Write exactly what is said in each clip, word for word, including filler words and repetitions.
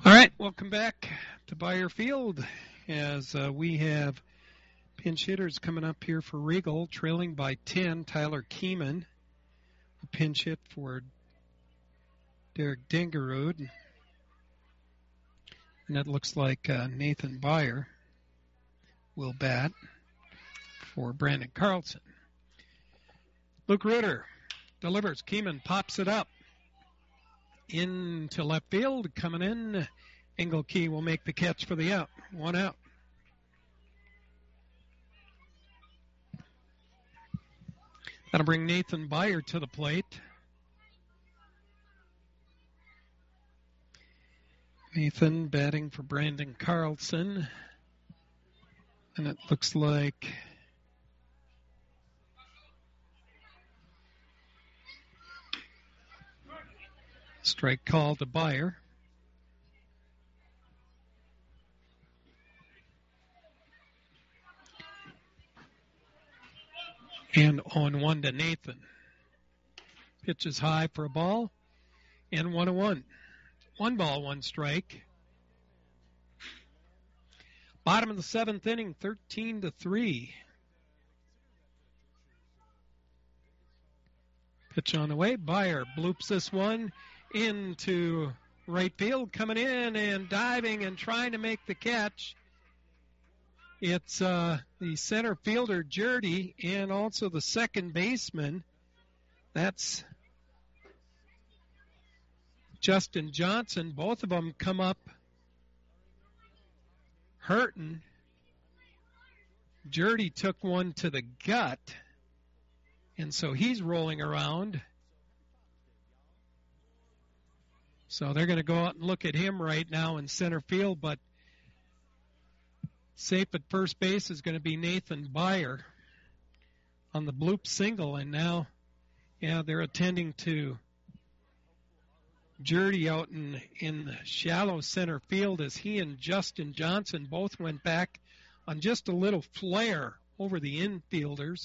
All right, welcome back to Buyer Field as uh, we have pinch hitters coming up here for Regal, trailing by ten. Tyler Keeman, a pinch hit for Derek Dingerud. And it looks like uh, Nathan Buyer will bat for Brandon Carlson. Luke Reuter delivers. Keeman pops it up into left field. Coming in, Engelke will make the catch for the out. One out. That'll bring Nathan Buyer to the plate. Nathan batting for Brandon Carlson. And it looks like strike call to Buyer. And on one to Nathan. Pitch is high for a ball. And one to one. One ball, one strike. Bottom of the seventh inning, thirteen to three. Pitch on the way. Buyer bloops this one into right field. Coming in and diving and trying to make the catch. It's uh, the center fielder, Jurdy, and also the second baseman. That's Justin Johnson. Both of them come up hurting. Jurdy took one to the gut, and so he's rolling around. So they're going to go out and look at him right now in center field, but safe at first base is going to be Nathan Buyer on the bloop single. And now, yeah, they're attending to Jurdy out in, in the shallow center field as he and Justin Johnson both went back on just a little flare over the infielders.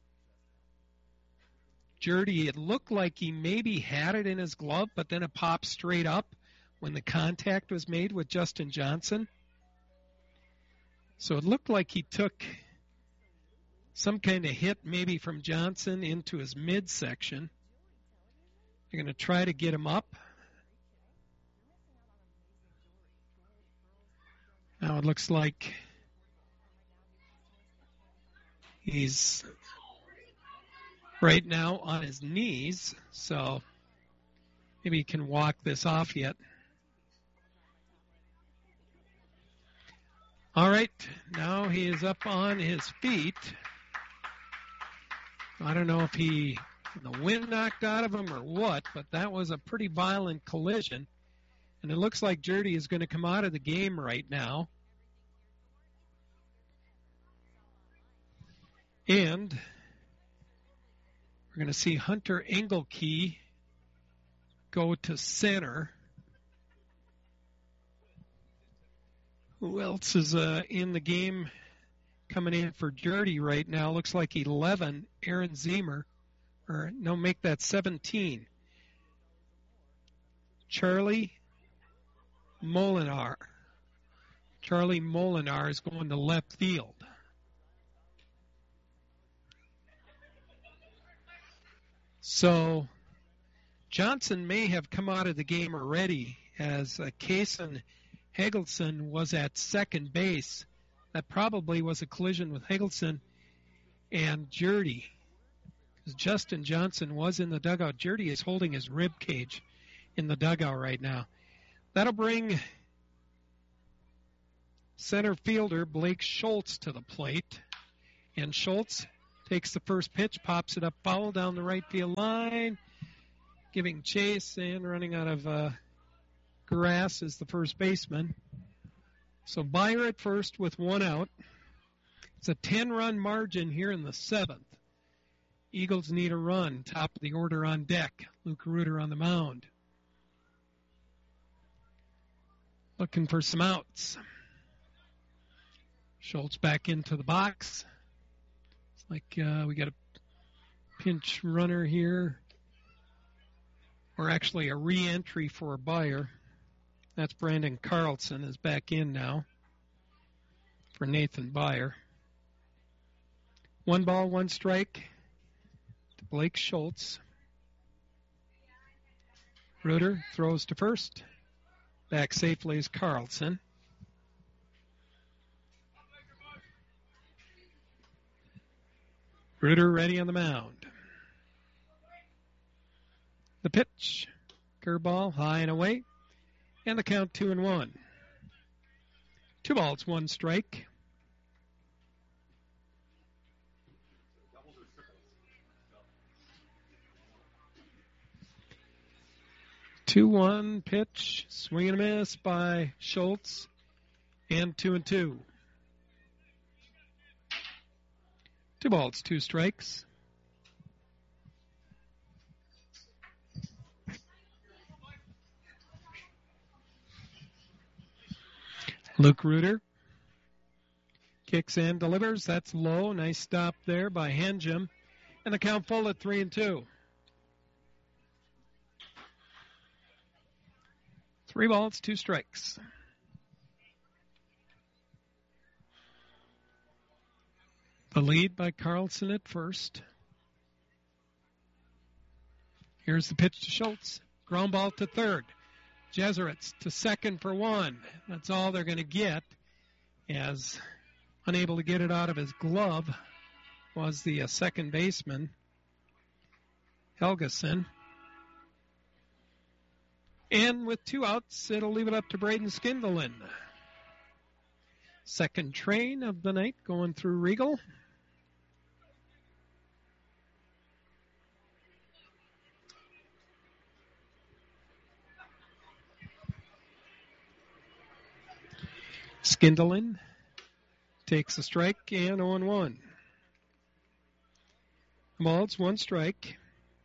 Jurdy, it looked like he maybe had it in his glove, but then it popped straight up when the contact was made with Justin Johnson. So it looked like he took some kind of hit maybe from Johnson into his midsection. They're going to try to get him up. Now it looks like he's right now on his knees, so maybe he can walk this off yet. All right, now he is up on his feet. I don't know if he, the wind knocked out of him or what, but that was a pretty violent collision. And it looks like Jurdy is going to come out of the game right now. And we're going to see Hunter Engelke go to center. Who else is uh, in the game coming in for Jurdy right now? Looks like eleven, Aaron Zemer. Or, no, make that seventeen. Charlie Molinar. Charlie Molinar is going to left field. So Johnson may have come out of the game already as uh, Kason Hagelson was at second base. That probably was a collision with Hagelson and Jurdy. Because Justin Johnson was in the dugout. Jurdy is holding his rib cage in the dugout right now. That'll bring center fielder Blake Schultz to the plate. And Schultz takes the first pitch, pops it up foul down the right field line, giving chase and running out of uh, grass is the first baseman. So Buyer at first with one out. It's a ten-run margin here in the seventh. Eagles need a run. Top of the order on deck. Luke Reuter on the mound. Looking for some outs. Schultz back into the box. It's like uh, we got a pinch runner here. Or actually a re-entry for a Buyer. That's Brandon Carlson is back in now for Nathan Byer. One ball, one strike to Blake Schultz. Reuter throws to first. Back safely is Carlson. Reuter ready on the mound. The pitch. Curveball high and away. And the count two and one. Two balls, one strike. two one pitch, swing and a miss by Schultz, and two and two. Two balls, two strikes. Luke Reuter kicks in, delivers. That's low. Nice stop there by Henjum. And the count full at three and two. Three balls, two strikes. The lead by Carlson at first. Here's the pitch to Schultz. Ground ball to third. Jesuits to second for one. That's all they're going to get, as unable to get it out of his glove was the uh, second baseman, Helgeson. And with two outs, it'll leave it up to Braden Skindelen. Second train of the night going through Regal. Skindelen takes a strike and oh and one. Balls, one strike.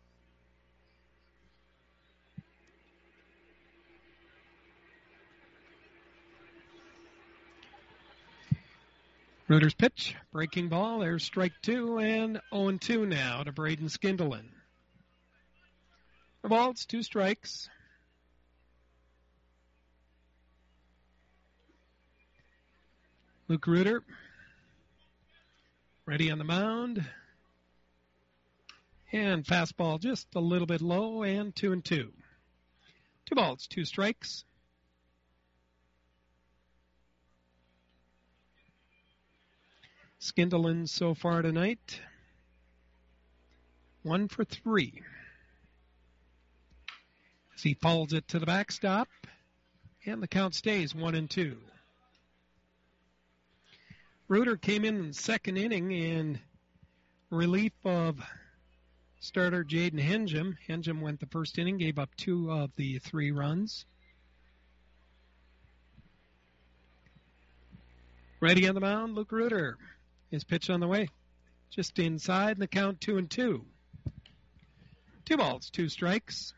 Reuter's pitch, breaking ball, there's strike two, and oh and two now to Braden Skindelen. The ball, it's two strikes. Luke Reuter, ready on the mound. And fastball just a little bit low, and two and two. Two balls, two strikes. Skindelen so far tonight, one for three. As he follows it to the backstop, and the count stays one and two. Reuter came in in the second inning in relief of starter Jaden Henjum. Henjum went the first inning, gave up two of the three runs. Ready on the mound, Luke Reuter. His pitch on the way. Just inside, and the count two and two. Two balls, two strikes.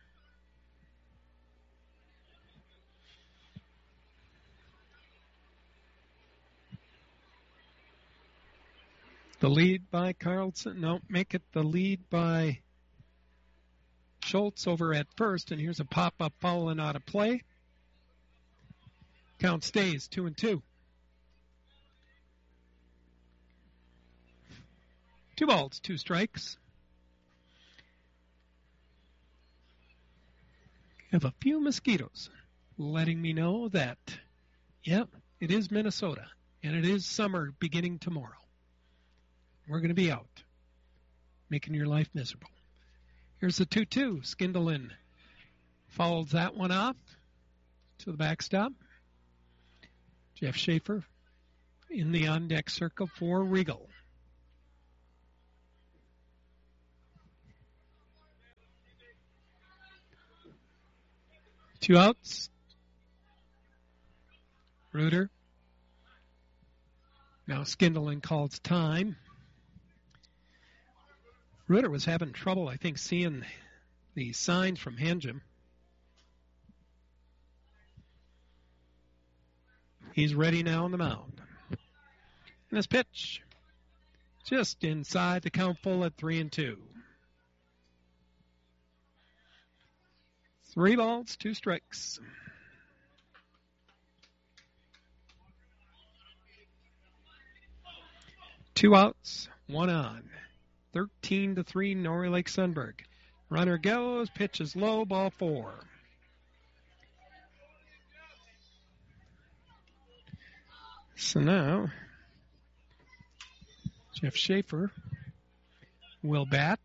The lead by Carlson. No, make it the lead by Schultz over at first. And here's a pop-up foul and out of play. Count stays two and two. Two balls, two strikes. I have a few mosquitoes letting me know that, yep, it is Minnesota, and it is summer beginning tomorrow. We're going to be out, making your life miserable. Here's the two two. Skindelen follows that one off to the backstop. Jeff Schaefer in the on-deck circle for Regal. Two outs. Reuter. Now Skindelen calls time. Reuter was having trouble, I think, seeing the signs from Henjum. He's ready now on the mound. And his pitch, just inside, the count full at three and two. Three balls, two strikes. Two outs, one on. thirteen to three, Norway Lake Sunberg. Runner goes, pitch is low, ball four. So now, Jeff Schaefer will bat.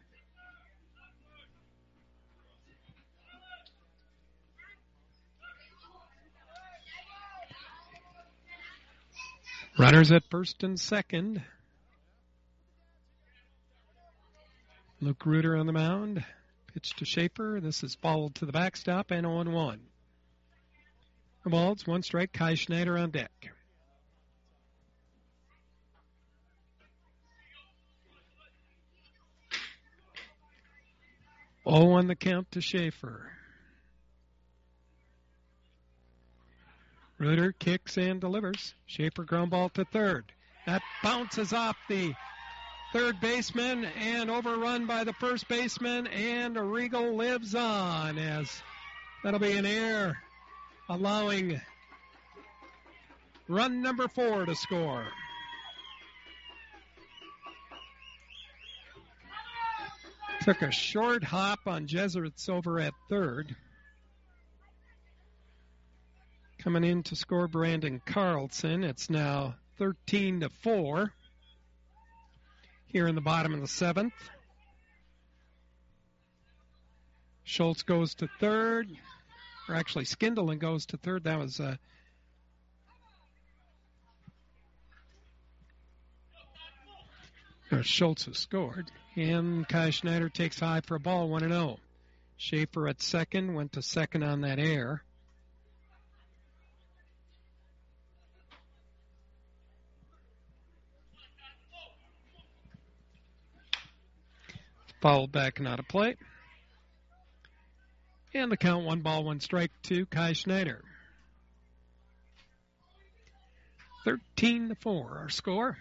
Runners at first and second. Luke Reuter on the mound. Pitch to Schaefer. This is fouled to the backstop and oh one. The ball's one strike. Kai Schneider on deck. oh one the count to Schaefer. Reuter kicks and delivers. Schaefer ground ball to third. That bounces off the third baseman and overrun by the first baseman, and Regal lives on as that'll be an error, allowing run number four to score. Took a short hop on Jesuits over at third. Coming in to score Brandon Carlson. It's now thirteen to four. Here in the bottom of the seventh. Schultz goes to third. Or actually, Skindelen goes to third. That was uh, Schultz has scored. And Kai Schneider takes high for a ball, one and oh. Schaefer at second, went to second on that error. Foul back and out of play. And the count, one ball, one strike to Kai Schneider. thirteen to four, our score.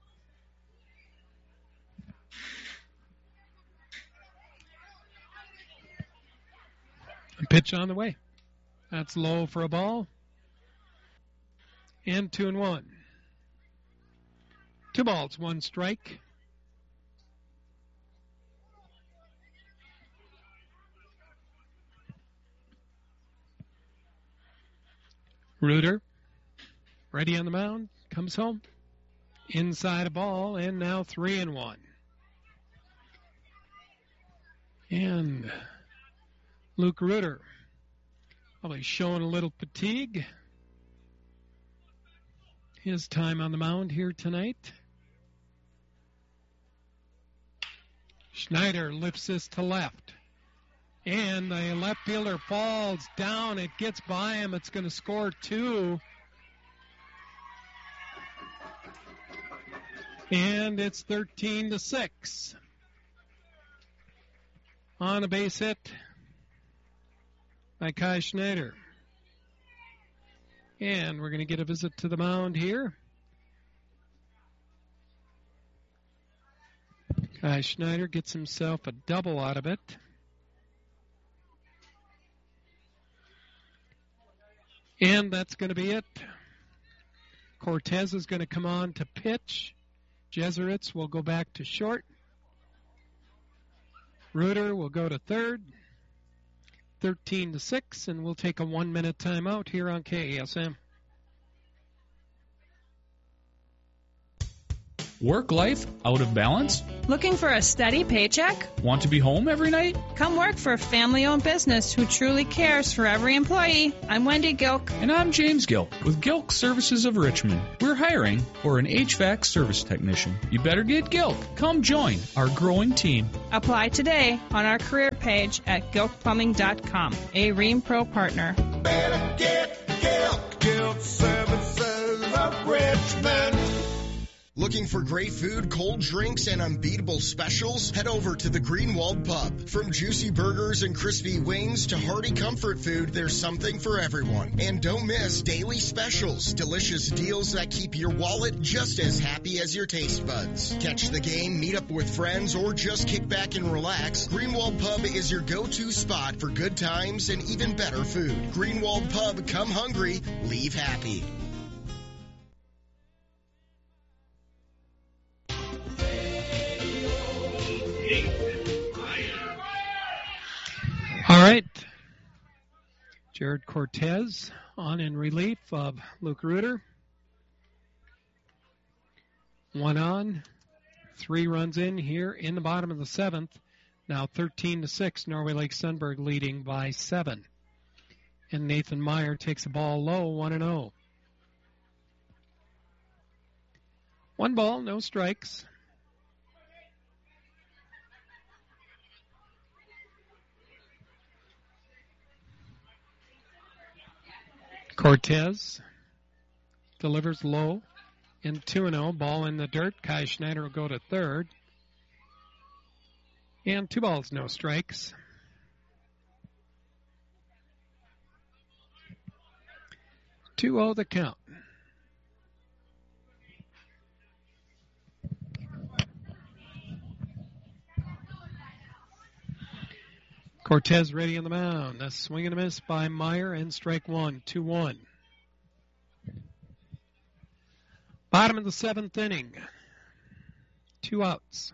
A pitch on the way. That's low for a ball. And two and one. Two balls, one strike. Reuter, ready on the mound, comes home. Inside a ball, and now three and one. And Luke Reuter, probably showing a little fatigue. His time on the mound here tonight. Schneider lifts this to left. And the left fielder falls down. It gets by him. It's going to score two. And it's thirteen to six. On a base hit by Kai Schneider. And we're going to get a visit to the mound here. Kai Schneider gets himself a double out of it. And that's going to be it. Cortez is going to come on to pitch. Jesuits will go back to short. Reuter will go to third. thirteen to six, and we'll take a one-minute timeout here on K A S M. Work life out of balance? Looking for a steady paycheck? Want to be home every night? Come work for a family-owned business who truly cares for every employee. I'm Wendy Gilk. And I'm James Gilk with Gilk Services of Richmond. We're hiring for an H V A C service technician. You better get Gilk. Come join our growing team. Apply today on our career page at gilk plumbing dot com, a Ream Pro partner. Better get Gilk. Gilk Services of Richmond. Looking for great food, cold drinks, and unbeatable specials? Head over to the Greenwald Pub. From juicy burgers and crispy wings to hearty comfort food, there's something for everyone. And don't miss daily specials, delicious deals that keep your wallet just as happy as your taste buds. Catch the game, meet up with friends, or just kick back and relax. Greenwald Pub is your go-to spot for good times and even better food. Greenwald Pub, come hungry, leave happy. All right. Jared Cortez on in relief of Luke Reuter. One on, three runs in here in the bottom of the seventh. Now thirteen to six, Norway Lake Sunberg leading by seven. And Nathan Meyer takes a ball low, one and oh. One ball, no strikes. Cortez delivers low in two and oh. Ball in the dirt. Kai Schneider will go to third. And two balls, no strikes. two oh the count. Cortez ready on the mound. A swing and a miss by Meyer, and strike one, two one. Bottom of the seventh inning. Two outs.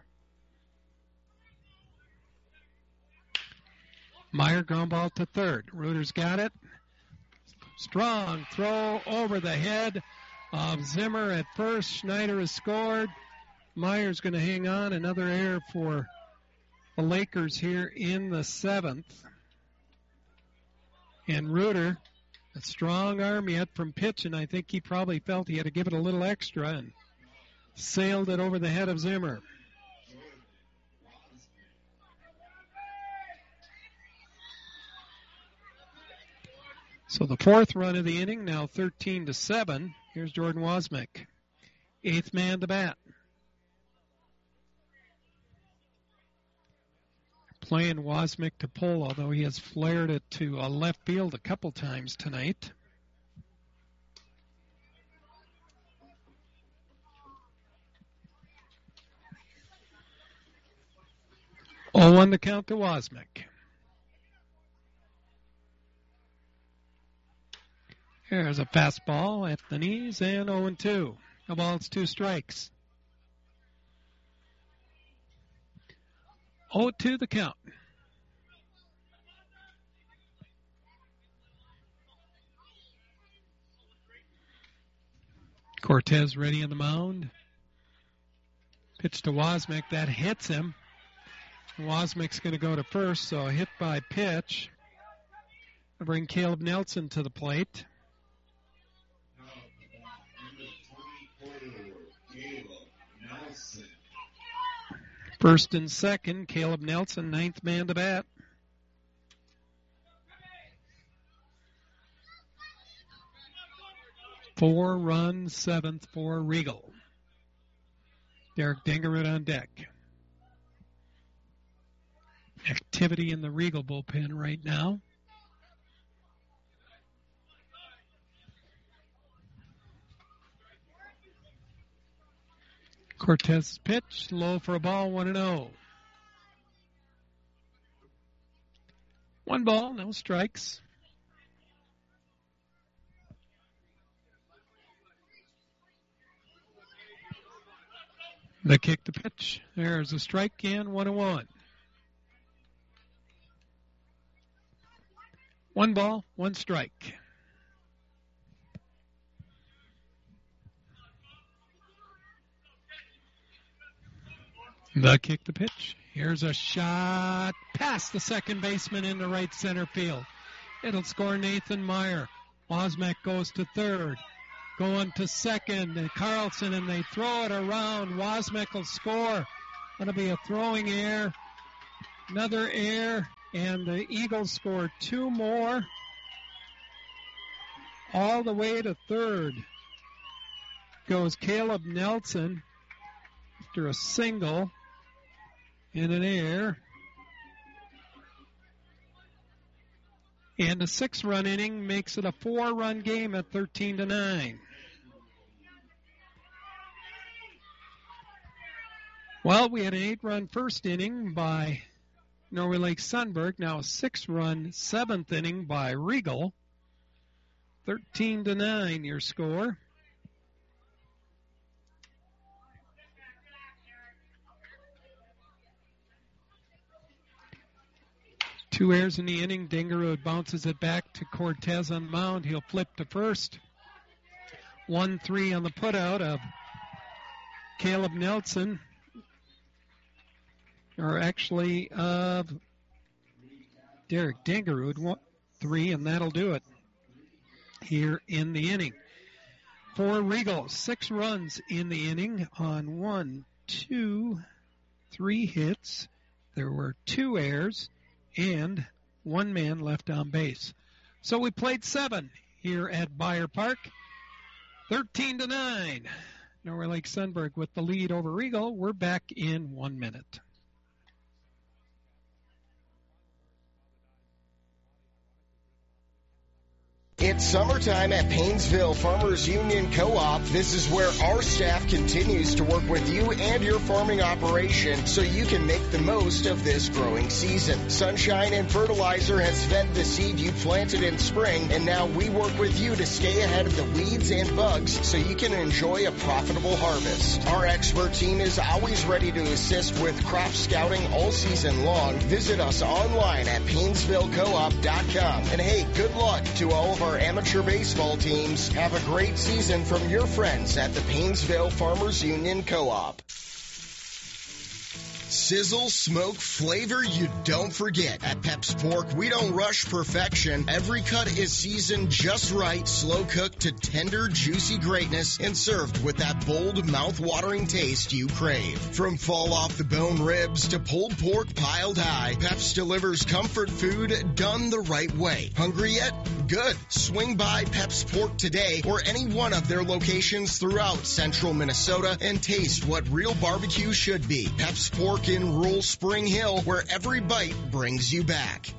Meyer ground ball to third. Reuter's got it. Strong throw over the head of Zimmer at first. Schneider has scored. Meyer's going to hang on. Another error for the Lakers here in the seventh. And Reuter, a strong arm yet from pitching. I think he probably felt he had to give it a little extra and sailed it over the head of Zimmer. So the fourth run of the inning, now thirteen to seven. Here's Jordan Wozmiak, eighth man to bat. Playing Wozmiak to pull, although he has flared it to a left field a couple times tonight. oh one the count to Wozmiak. There's a fastball at the knees, and oh and two. No balls, two strikes. oh two the count. Cortez ready on the mound. Pitch to Wozmiak. That hits him. Wozmiak's going to go to first, so a hit by pitch. I'll bring Caleb Nelson to the plate. First and second, Caleb Nelson, ninth man to bat. Four run seventh for Regal. Derek Dingerud on deck. Activity in the Regal bullpen right now. Cortez pitch, low for a ball, one and oh. One ball, no strikes. The kick to pitch. There's a strike and one and one. One ball, one strike. The kick to pitch. Here's a shot past the second baseman into right center field. It'll score Nathan Meyer. Wozmiak goes to third. Going to second, and Carlson, and they throw it around. Wozmiak will score. That'll be a throwing error. Another error, and the Eagles score two more. All the way to third goes Caleb Nelson after a single and an error. And a six-run inning makes it a four-run game at thirteen to nine. Well, we had an eight-run first inning by Norway Lake Sunberg. Now a six-run seventh inning by Regal. thirteen to nine, your score. Two errors in the inning. Dingerud bounces it back to Cortez on the mound. He'll flip to first. one three on the putout of Caleb Nelson. Or actually of Derek Dingerud. One, three, and that'll do it here in the inning. For Regal, six runs in the inning on one, two, three hits. There were two errors and one man left on base. So we played seven here at Bayer Park. thirteen to nine. Norway Lake Sunburg with the lead over Regal. We're back in one minute. It's summertime at Painesville Farmers Union Co-op. This is where our staff continues to work with you and your farming operation so you can make the most of this growing season. Sunshine and Fertilizer has fed the seed you planted in spring, and now we work with you to stay ahead of the weeds and bugs so you can enjoy a profitable harvest. Our expert team is always ready to assist with crop scouting all season long. Visit us online at Painesville Co op dot com. And hey, good luck to all of our amateur baseball teams. Have a great season from your friends at the Painesville Farmers Union Co-op. Sizzle, smoke, flavor you don't forget. At Pep's Pork, we don't rush perfection. Every cut is seasoned just right, slow cooked to tender, juicy greatness, and served with that bold, mouth-watering taste you crave. From fall-off-the-bone ribs to pulled pork piled high, Pep's delivers comfort food done the right way. Hungry yet? Good. Swing by Pep's Pork today or any one of their locations throughout central Minnesota and taste what real barbecue should be. Pep's Pork in rural Spring Hill, where every bite brings you back.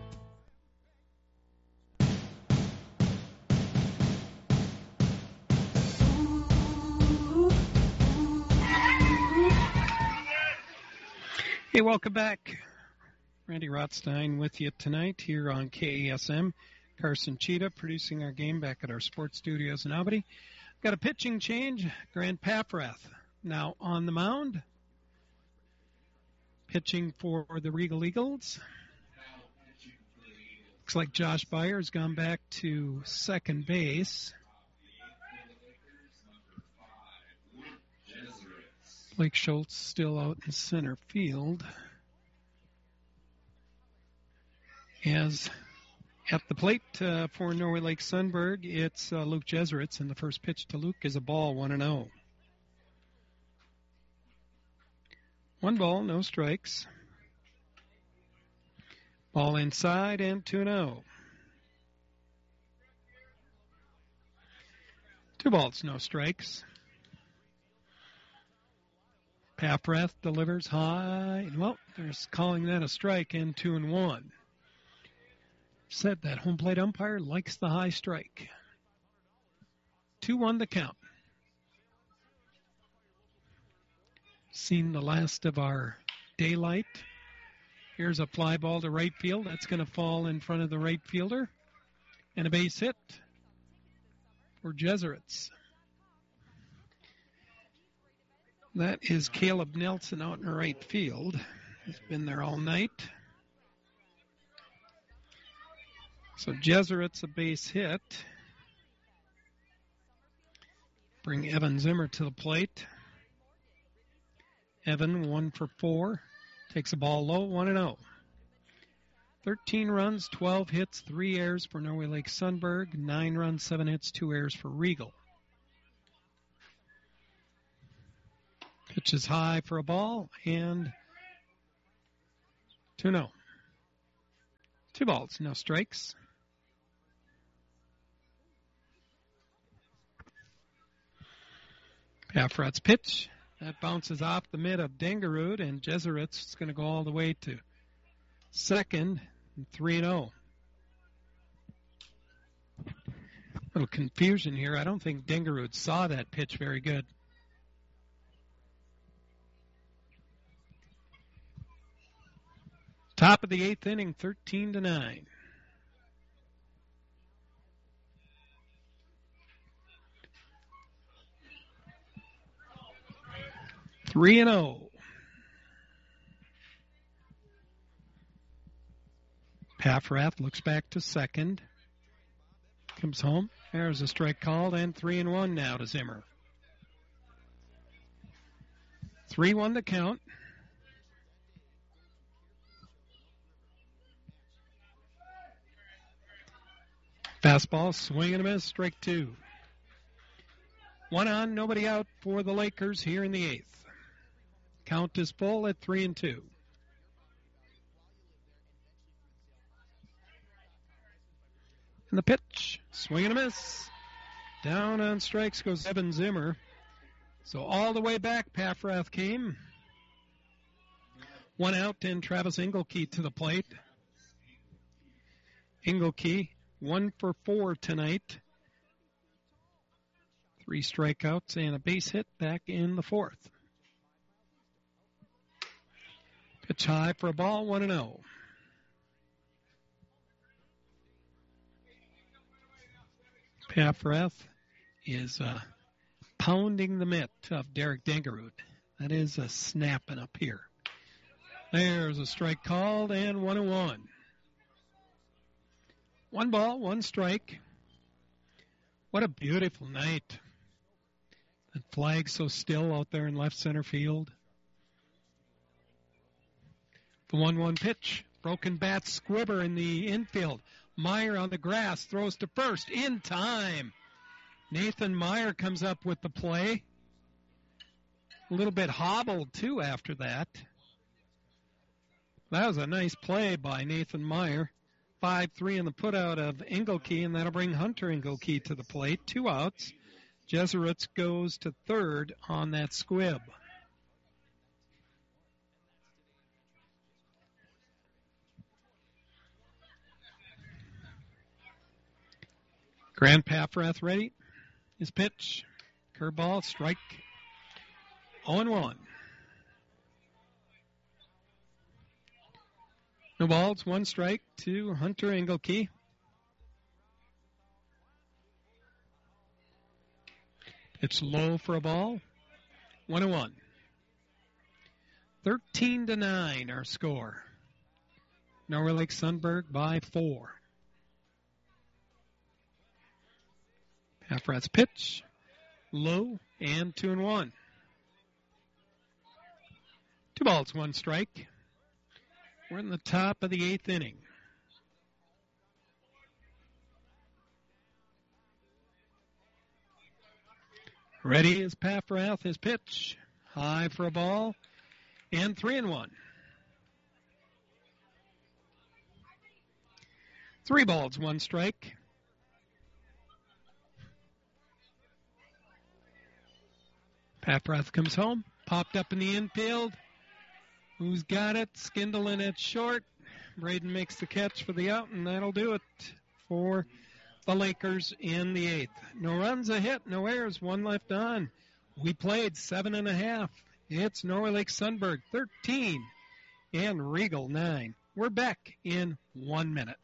Hey, welcome back. Randy Rothstein with you tonight here on K A S M. Carson Cheetah producing our game back at our sports studios in Albany. Got a pitching change. Grant Paffrath now on the mound. Pitching for the Regal Eagles. Looks like Josh Beyer has gone back to second base. Blake Schultz still out in center field. As at the plate uh, for Norway Lake Sunburg, it's uh, Luke Jeseritz, and the first pitch to Luke is a ball, one and oh. One ball, no strikes. Ball inside and two and oh. Two balls, no strikes. Paffrath delivers high. Well, they're calling that a strike and two and one. Said that home plate umpire likes the high strike. two one the count. Seen the last of our daylight. Here's a fly ball to right field. That's going to fall in front of the right fielder. And a base hit for Jeseritz. That is Caleb Nelson out in the right field. He's been there all night. So Jeseritz a base hit. Bring Evan Zimmer to the plate. Evan, one for four. Takes a ball low, one and oh. thirteen runs, twelve hits, three errors for Norway Lake Sunburg. nine runs, seven hits, two errors for Regal. Pitch is high for a ball, and two and oh. Two balls, no strikes. Paffrath's pitch. That bounces off the mid of Dingerud, and Jeseritz is going to go all the way to second, three and oh. Little confusion here. I don't think Dingerud saw that pitch very good. Top of the eighth inning, thirteen to nine. Three and oh. Paffrath looks back to second. Comes home. There's a strike called, and three and one now to Zimmer. three one the count. Fastball, swing and a miss, strike two. One on, nobody out for the Lakers here in the eighth. Count is full at three and two. And the pitch, swing and a miss. Down on strikes goes Evan Zimmer. So all the way back, Paffrath came. One out, and Travis Engelke to the plate. Engelke, one for four tonight. Three strikeouts and a base hit back in the fourth. Pitch high for a ball, one and oh. Paffrath is uh, pounding the mitt of Derek Dangerud. That is a snapping up here. There's a strike called, and one and one. One ball, one strike. What a beautiful night. The flag so still out there in left center field. The one one pitch. Broken bat squibber in the infield. Meyer on the grass throws to first in time. Nathan Meyer comes up with the play. A little bit hobbled, too, after that. That was a nice play by Nathan Meyer. five three in the putout of Engelke, and that'll bring Hunter Engelke to the plate. Two outs. Jesuits goes to third on that squib. Grant Paffrath ready. His pitch. Curveball, strike. oh and one. No balls, one strike to Hunter Engelke. It's low for a ball. One and one. Thirteen to nine, our score. Norway Lake Sunberg by four. Paffrath's pitch, low, and two and one. Two balls, one strike. We're in the top of the eighth inning. Ready is Paffrath, his pitch, high for a ball, and three and one. Three balls, one strike. Paffrath comes home, popped up in the infield. Who's got it? Skindle in at short. Braden makes the catch for the out, and that'll do it for the Lakers in the eighth. No runs, a hit, no errors, one left on. We played seven and a half. It's Norway Lake Sunberg thirteen and Regal nine. We're back in one minute.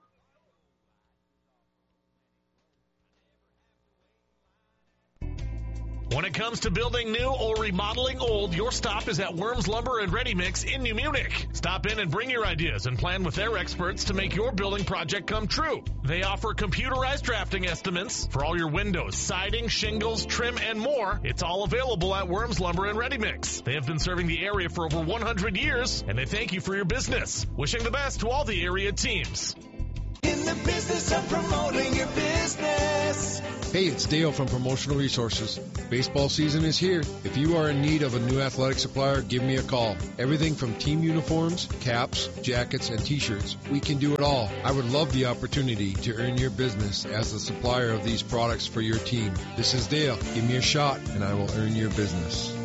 When it comes to building new or remodeling old, your stop is at Worms Lumber and Ready Mix in New Munich. Stop in and bring your ideas and plan with their experts to make your building project come true. They offer computerized drafting estimates for all your windows, siding, shingles, trim, and more. It's all available at Worms Lumber and Ready Mix. They have been serving the area for over one hundred years, and they thank you for your business. Wishing the best to all the area teams. In the business of promoting your business. Hey, it's Dale from Promotional Resources. Baseball season is here. If you are in need of a new athletic supplier, give me a call. Everything from team uniforms, caps, jackets, and t-shirts. We can do it all. I would love the opportunity to earn your business as the supplier of these products for your team. This is Dale. Give me a shot, and I will earn your business.